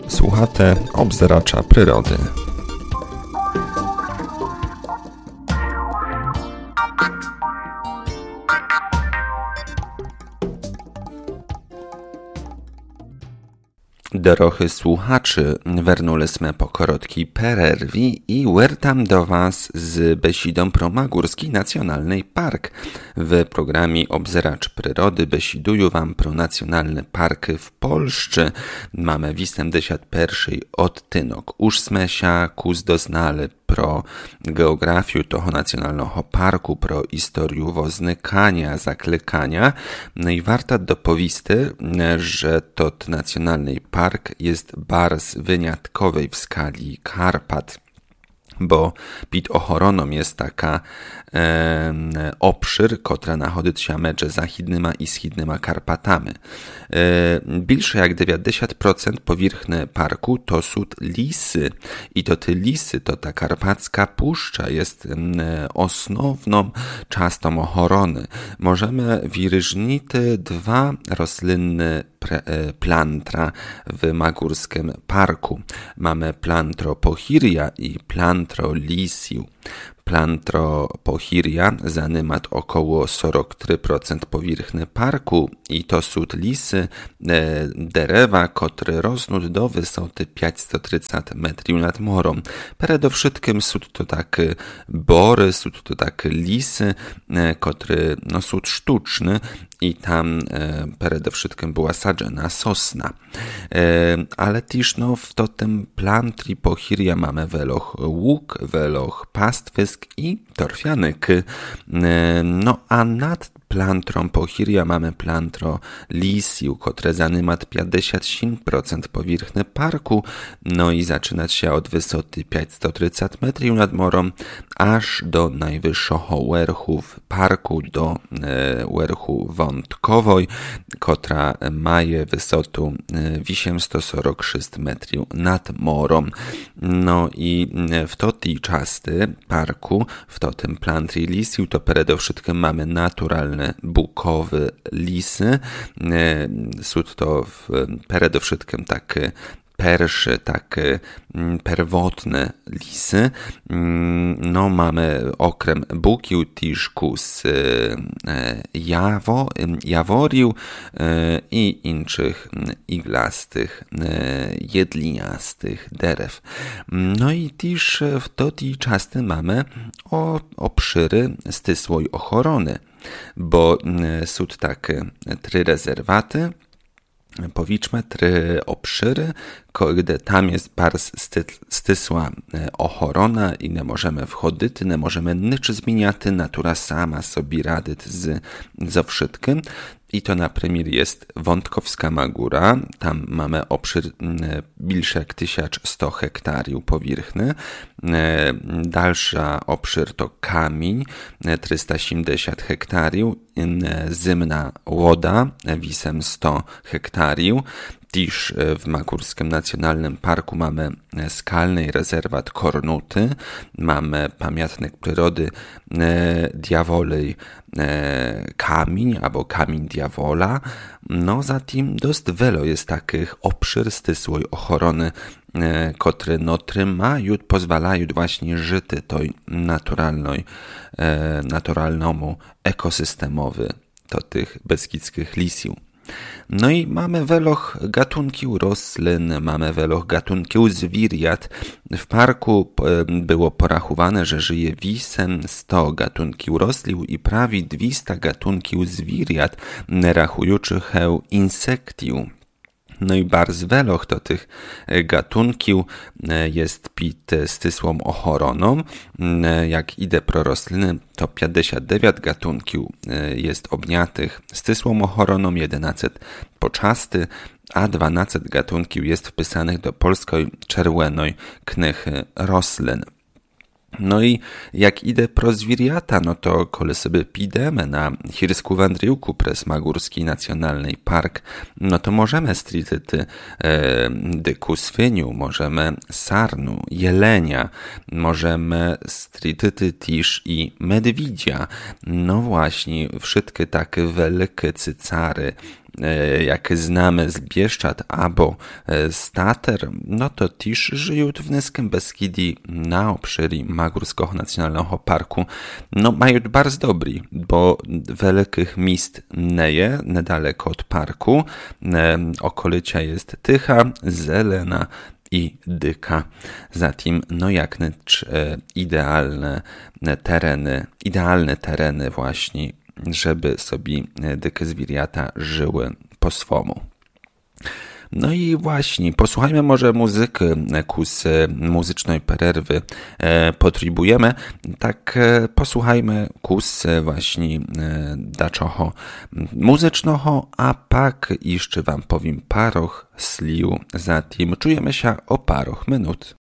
Słuchate Obzeracza Przyrody. Dorohy słuchaczy, wernuli sme po krótkiej przerwie i wracam do Was z besidą pro Magórski Nacjonalny Park. W programie Obzeracz Przyrody besiduję Wam pro nacjonalne parky w Polsce. Mamy 81 odtynok. Już sme się doznali pro geografię toho nacjonalnego parku, pro historię woznikania, zaklykania. No i warto dopowisty, że to nacjonalny park jest bardzo wyjątkowy w skali Karpat, bo pod ochroną jest taka obszar, która nachodzi się między zachodnimi i wschodnimi Karpatami. Więcej jak 90% powierzchni parku to są lisy i to te lisy, to ta karpacka puszcza jest osnowną częstą ochrony. Możemy wyróżnić dwa roślinne plantra w Magórskim Parku. Mamy plantro pochiria i plantro lisiu. Plantro pochiria zajmuje około 43% powierzchni parku i to są lisy, derewa, które rosną do wysokości 530 metrów nad morem. Przede wszystkim są to takie bory, są to takie lisy, które są sztuczne i tam przede wszystkim była sadzona sosna. Ale też w tym plantri pochiria mamy weloch łuk, weloch pastwisk i torfianek. A nad plantrą pochiria mamy plantro lisiu, które zajmuje 57% powierzchni parku, no i zaczyna się od wysokości 530 metrów nad morem, aż do najwyższego werchu w parku, do werchu wątkowej, która ma wysokość 846 metrów nad morem. No i w tej części parku, w tym plantri lisiu, to przede wszystkim mamy naturalne bukowe lisy. Są to przede wszystkim takie takie pierwotne lisy. No, mamy okrem bukiu tiszku z jaworiu i innych iglastych, jedliniastych derew. No i też w tej części mamy obszary stysłej ochrony, bo są takie 3 rezerwaty, powiedzmy 3 obszary, gdy tam jest bardzo stysła ochrona i nie możemy wchodzić, nie możemy nic zmieniać, natura sama sobie radzi ze wszystkim. I to na przykład jest Wątkowska Magóra, tam mamy obszar więcej jak 1100 hektarów powierzchni. Dalsza obszar to Kamień, 370 hektarów, Zimna Łoda, 800 hektarów. Też w Magórskim Nacjonalnym Parku mamy skalny rezerwat Kornuty, mamy pamiątnik przyrody Diawolej Kamień albo Kamień Diawola. No zatem dość wiele jest takich obszar stysłej ochrony, które trzymają, pozwalają właśnie żyć tej naturalnemu ekosystemowi to tych beskidzkich lisiów. No i mamy weloch gatunków roślin, mamy weloch gatunków zwierząt. W parku było porachowane, że żyje 800 gatunków roślin i prawie 200 gatunków zwierząt, rachujących insektów. No i bardzo weloch to tych gatunków jest pod stysłą ochroną. Jak idę pro rośliny, to 59 gatunków jest objętych stysłą ochroną, 11 poczasty, a 12 gatunków jest wpisanych do Polskiej Czerwonej Knychy Roślin. No i jak idę pro zwierzęta, no to kole sobie pidemy na chirsku wędryłku przez Magórski Nacjonalny Park, no to możemy strityć dyku swyniu, możemy sarnu, jelenia, możemy strityć też i medwidzia. No właśnie, wszystkie takie wielkie cycary, jak znamy z Bieszczad albo z Tater, no to też żyją w Niskim Beskidii na obszarze Magórskiego Nacjonalnego Parku. No mają bardzo dobry, bo wielkich miejsc nie jest, niedaleko od parku. Okolica jest tycha, zelena i dyka. Zatem, no jak necz idealne tereny właśnie, żeby sobie dykie zwierzęta żyły po swomu. No i właśnie, posłuchajmy może muzyki, kus muzycznej przerwy potrzebujemy. Tak posłuchajmy kus właśnie daczoho muzycznego, a pak jeszcze wam powiem paroch sliu. Zatem czujemy się o paroch minut.